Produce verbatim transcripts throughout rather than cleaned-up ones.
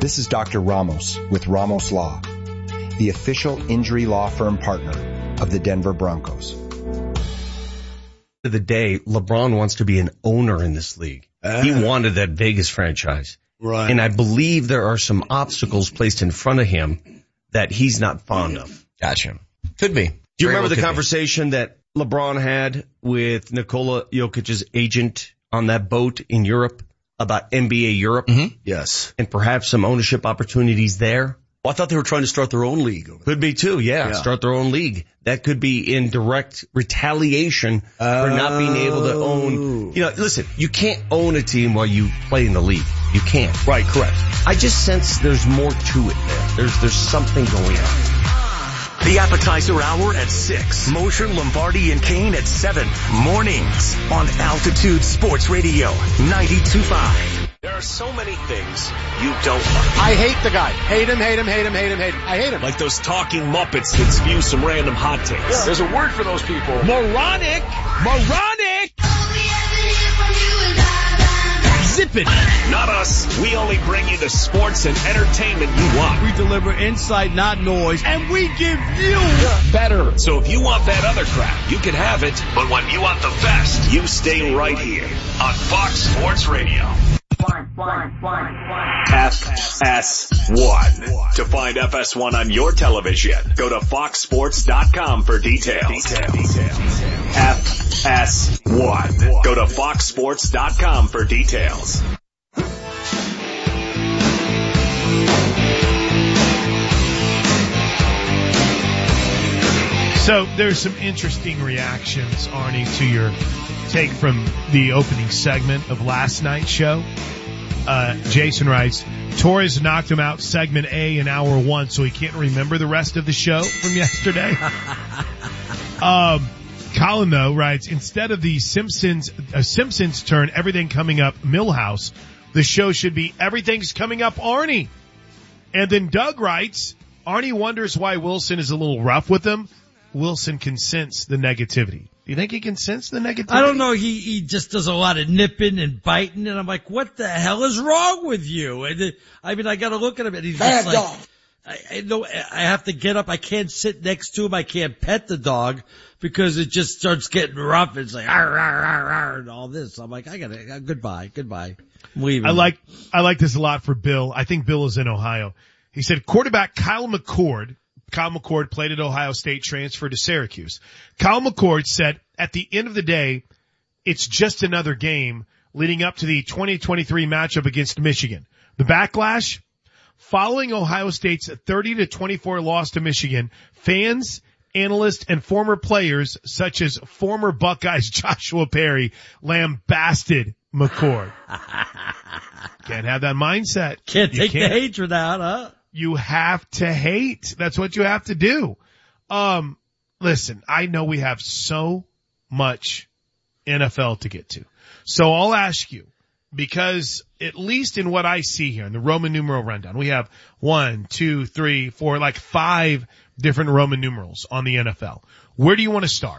This is Doctor Ramos with Ramos Law, the official injury law firm partner of the Denver Broncos. Of the day, LeBron wants to be an owner in this league. Uh, he wanted that Vegas franchise. Right. And I believe there are some obstacles placed in front of him that he's not fond of. Gotcha. Could be. Do you Very remember well the conversation be. that LeBron had with Nikola Jokic's agent on that boat in Europe about N B A Europe? Mm-hmm. Yes. And perhaps some ownership opportunities there? Well, I thought they were trying to start their own league over there. Could be too, yeah, yeah. Start their own league. That could be in direct retaliation oh. for not being able to own. You know, listen, you can't own a team while you play in the league. You can't. Right, correct. I just sense there's more to it there. There's, there's something going on. The appetizer hour at six. Mosher, Lombardi, and Kane at seven. Mornings on Altitude Sports Radio ninety-two point five. There are so many things you don't like. I hate the guy. Hate him, hate him, hate him, hate him, hate him. I hate him. Like those talking Muppets that spew some random hot takes. Yeah. There's a word for those people. Moronic! Moronic! Zip it. Not us. We only bring you the sports and entertainment you want. We deliver insight, not noise, and we give you better. So if you want that other crap, you can have it. But when you want the best, you stay right here on Fox Sports Radio. F S one. To find F S one on your television, go to fox sports dot com for details. F S one. Go to fox sports dot com for details. So there's some interesting reactions, Arnie, to your take from the opening segment of last night's show. Uh, Jason writes, Torres knocked him out segment A in hour one, so he can't remember the rest of the show from yesterday. um, Colin, though, writes, instead of the Simpsons, uh, Simpsons turn everything coming up Millhouse, the show should be everything's coming up Arnie. And then Doug writes, Arnie wonders why Wilson is a little rough with him. Wilson can sense the negativity. Do you think he can sense the negativity? I don't know. He, he just does a lot of nipping and biting, and I'm like, what the hell is wrong with you? And it, I mean, I gotta look at him, and he's Bad just like, dog. I, I know, I have to get up. I can't sit next to him. I can't pet the dog because it just starts getting rough. It's like, arr, arr, arr, arr, and all this. I'm like, I gotta, uh, goodbye, goodbye. I'm leaving. I like, I like this a lot for Bill. I think Bill is in Ohio. He said quarterback Kyle McCord, Kyle McCord played at Ohio State, transferred to Syracuse. Kyle McCord said, at the end of the day, it's just another game leading up to the twenty twenty-three matchup against Michigan. The backlash? Following Ohio State's thirty to twenty-four loss to Michigan, fans, analysts, and former players such as former Buckeyes Joshua Perry lambasted McCord. Can't have that mindset. Can't You take can't. the hatred out, huh? You have to hate. That's what you have to do. Um, listen, I know we have so much N F L to get to. So I'll ask you, because at least in what I see here in the Roman numeral rundown, we have one, two, three, four, like five different Roman numerals on the N F L. Where do you want to start?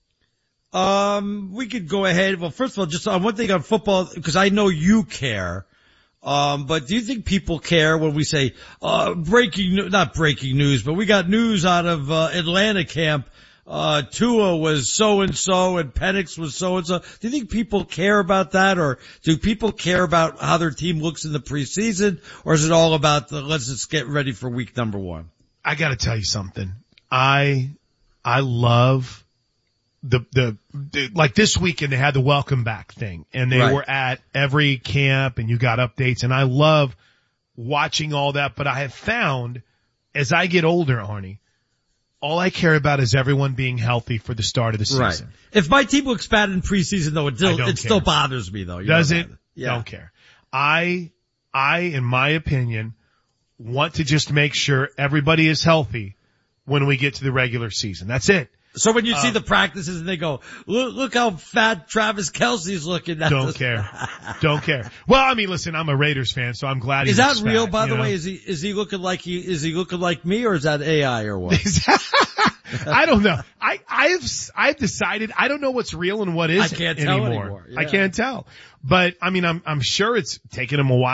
Um, we could go ahead. Well, first of all, just on one thing on football, because I know you care. Um, but do you think people care when we say, uh, breaking, not breaking news, but we got news out of, uh, Atlanta camp, uh, Tua was so-and-so and Penix was so-and-so. Do you think people care about that, or do people care about how their team looks in the preseason, or is it all about the, let's just get ready for week number one? I gotta tell you something. I, I love The, the, the, like this weekend they had the welcome back thing and they Right. were at every camp and you got updates and I love watching all that, but I have found as I get older, Arnie, all I care about is everyone being healthy for the start of the season. Right. If my team looks bad in preseason though, it still, don't it still care. bothers me though. You Does know it? that. Yeah. Don't care. I, I, in my opinion, want to just make sure everybody is healthy when we get to the regular season. That's it. So when you see Um, the practices and they go, look, look how fat Travis Kelce's looking. That's Don't care. Don't care. Well, I mean, listen, I'm a Raiders fan, so I'm glad Is he that looks real, fat, by you the know? way? Is he, is he looking like he, is he looking like me, or is that A I or what? I don't know. I, I've, I've decided I don't know what's real and what isn't I can't tell anymore. anymore. I Yeah. can't tell. But I mean, I'm, I'm sure it's taken him a while